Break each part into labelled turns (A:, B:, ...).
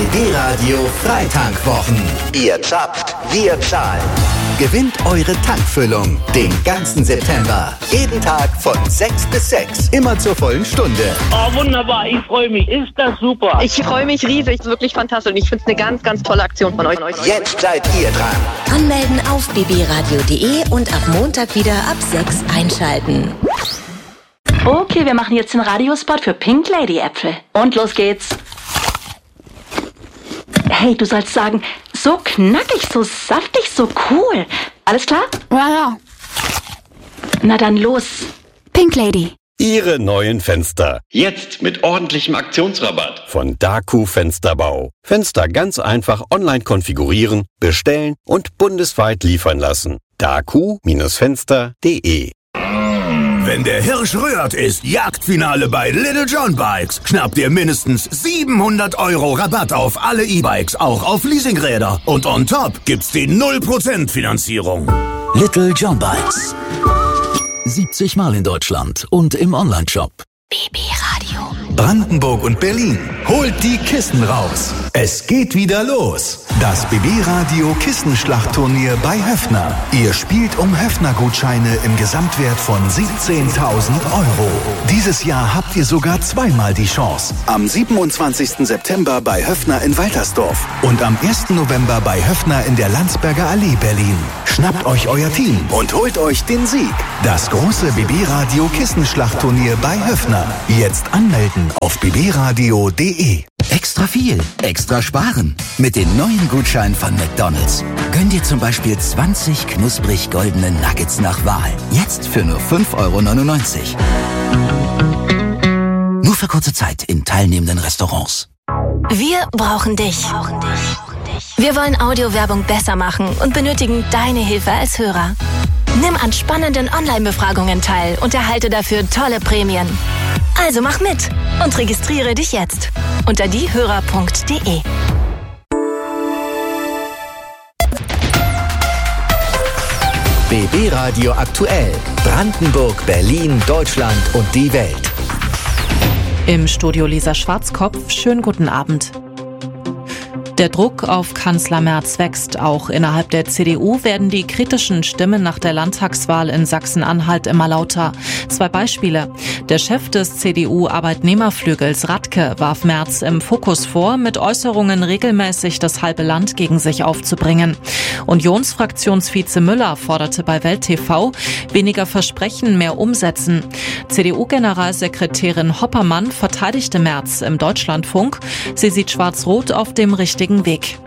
A: BB Radio Freitankwwochen. Ihr zapft, wir zahlen. Gewinnt eure Tankfüllung den ganzen September. Jeden Tag von 6 bis 6. Immer zur vollen Stunde.
B: Oh, wunderbar. Ich freue mich. Ist das super.
C: Ich freue mich riesig. Wirklich fantastisch. Und ich finde es eine ganz, ganz tolle Aktion von euch.
A: Jetzt seid ihr dran.
D: Anmelden auf bbradio.de und ab Montag wieder ab 6 einschalten.
E: Okay, wir machen jetzt den Radiospot für Pink Lady Äpfel. Und los geht's. Hey, du sollst sagen, so knackig, so saftig, so cool. Alles klar?
F: Ja.
E: Na dann los.
F: Pink Lady.
G: Ihre neuen Fenster.
H: Jetzt mit ordentlichem Aktionsrabatt.
G: Von Daku Fensterbau. Fenster ganz einfach online konfigurieren, bestellen und bundesweit liefern lassen. daku-fenster.de.
I: Wenn der Hirsch rührt, ist Jagdfinale bei Little John Bikes. Schnappt ihr mindestens 700 € Rabatt auf alle E-Bikes, auch auf Leasingräder. Und on top gibt's die 0% Finanzierung.
J: Little John Bikes. 70 Mal in Deutschland und im Onlineshop.
D: BB Radio.
K: Brandenburg und Berlin. Holt die Kissen raus. Es geht wieder los. Das BB Radio Kissenschlachtturnier bei Höffner. Ihr spielt um Höffner-Gutscheine im Gesamtwert von 17.000 €. Dieses Jahr habt ihr sogar zweimal die Chance. Am 27. September bei Höffner in Waltersdorf und am 1. November bei Höffner in der Landsberger Allee Berlin. Schnappt euch euer Team und holt euch den Sieg. Das große BB Radio Kissenschlachtturnier bei Höffner. Jetzt anmelden auf bbradio.de.
J: Extra viel, extra sparen. Mit den neuen Gutscheinen von McDonald's. Gönn dir zum Beispiel 20 knusprig goldene Nuggets nach Wahl. Jetzt für nur 5,99 €. Nur für kurze Zeit in teilnehmenden Restaurants.
D: Wir brauchen dich. Wir wollen Audiowerbung besser machen und benötigen deine Hilfe als Hörer. Nimm an spannenden Online-Befragungen teil und erhalte dafür tolle Prämien. Also mach mit und registriere dich jetzt unter diehörer.de.
A: BB Radio aktuell. Brandenburg, Berlin, Deutschland und die Welt.
L: Im Studio Lisa Schwarzkopf. Schönen guten Abend. Der Druck auf Kanzler Merz wächst. Auch innerhalb der CDU werden die kritischen Stimmen nach der Landtagswahl in Sachsen-Anhalt immer lauter. 2 Beispiele. Der Chef des CDU-Arbeitnehmerflügels Radke warf Merz im Fokus vor, mit Äußerungen regelmäßig das halbe Land gegen sich aufzubringen. Unionsfraktionsvize Müller forderte bei Welt TV, weniger Versprechen, mehr umsetzen. CDU-Generalsekretärin Hoppermann verteidigte Merz im Deutschlandfunk. Sie sieht Schwarz-Rot auf dem richtigen Weg.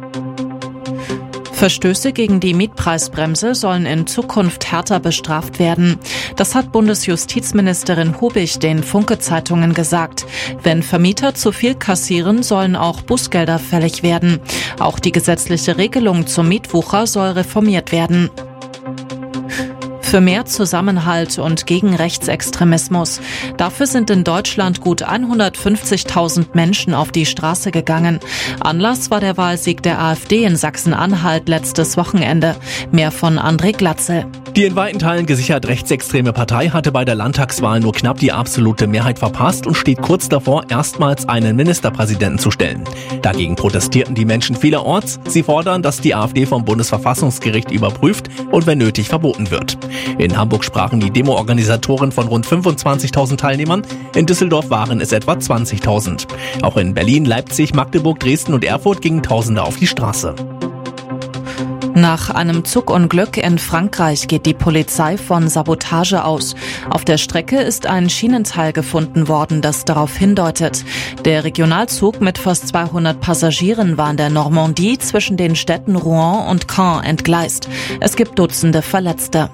L: Verstöße gegen die Mietpreisbremse sollen in Zukunft härter bestraft werden. Das hat Bundesjustizministerin Hubig den Funke-Zeitungen gesagt. Wenn Vermieter zu viel kassieren, sollen auch Bußgelder fällig werden. Auch die gesetzliche Regelung zum Mietwucher soll reformiert werden. Für mehr Zusammenhalt und gegen Rechtsextremismus. Dafür sind in Deutschland gut 150.000 Menschen auf die Straße gegangen. Anlass war der Wahlsieg der AfD in Sachsen-Anhalt letztes Wochenende. Mehr von André Glatzel.
M: Die in weiten Teilen gesichert rechtsextreme Partei hatte bei der Landtagswahl nur knapp die absolute Mehrheit verpasst und steht kurz davor, erstmals einen Ministerpräsidenten zu stellen. Dagegen protestierten die Menschen vielerorts. Sie fordern, dass die AfD vom Bundesverfassungsgericht überprüft und wenn nötig verboten wird. In Hamburg sprachen die Demo-Organisatoren von rund 25.000 Teilnehmern. In Düsseldorf waren es etwa 20.000. Auch in Berlin, Leipzig, Magdeburg, Dresden und Erfurt gingen Tausende auf die Straße.
L: Nach einem Zugunglück in Frankreich geht die Polizei von Sabotage aus. Auf der Strecke ist ein Schienenteil gefunden worden, das darauf hindeutet. Der Regionalzug mit fast 200 Passagieren war in der Normandie zwischen den Städten Rouen und Caen entgleist. Es gibt Dutzende Verletzte.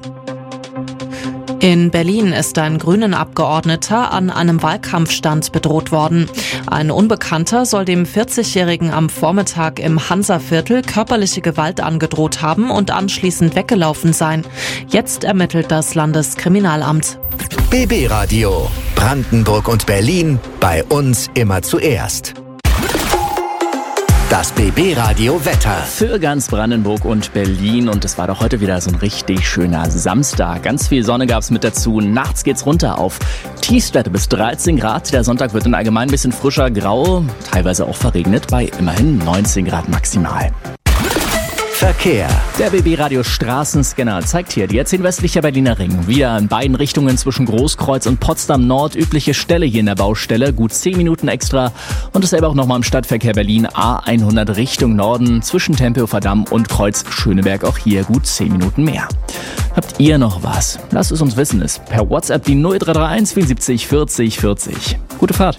L: In Berlin ist ein Grünen-Abgeordneter an einem Wahlkampfstand bedroht worden. Ein Unbekannter soll dem 40-Jährigen am Vormittag im Hansa-Viertel körperliche Gewalt angedroht haben und anschließend weggelaufen sein. Jetzt ermittelt das Landeskriminalamt.
A: BB Radio. Brandenburg und Berlin. Bei uns immer zuerst. Das BB Radio Wetter.
F: Für ganz Brandenburg und Berlin. Und es war doch heute wieder so ein richtig schöner Samstag. Ganz viel Sonne gab es mit dazu. Nachts geht's runter auf Tiefstwerte bis 13 Grad. Der Sonntag wird dann allgemein ein bisschen frischer, grau, teilweise auch verregnet bei immerhin 19 Grad maximal.
A: Verkehr.
F: Der BB Radio Straßenscanner zeigt hier die A10 westlicher Berliner Ring. Wieder in beiden Richtungen zwischen Großkreuz und Potsdam Nord. Übliche Stelle hier in der Baustelle. Gut 10 Minuten extra. Und dasselbe auch nochmal im Stadtverkehr Berlin. A100 Richtung Norden zwischen Tempelhofer Damm und Kreuz Schöneberg. Auch hier gut 10 Minuten mehr. Habt ihr noch was? Lasst es uns wissen. Ist per WhatsApp die 0331 74 40 40. Gute Fahrt.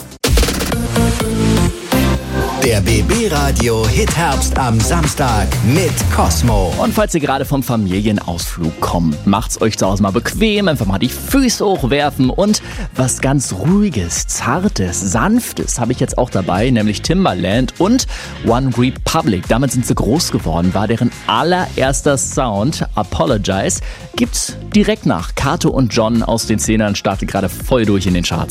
A: Der BB Radio Hitherbst am Samstag mit Cosmo.
F: Und falls ihr gerade vom Familienausflug kommt, macht's euch zu Hause mal bequem, einfach mal die Füße hochwerfen und was ganz Ruhiges, Zartes, Sanftes habe ich jetzt auch dabei, nämlich Timbaland und One Republic. Damit sind sie groß geworden, war deren allererster Sound, Apologize, gibt's direkt nach. Kato und John aus den 10ern startet gerade voll durch in den Charts.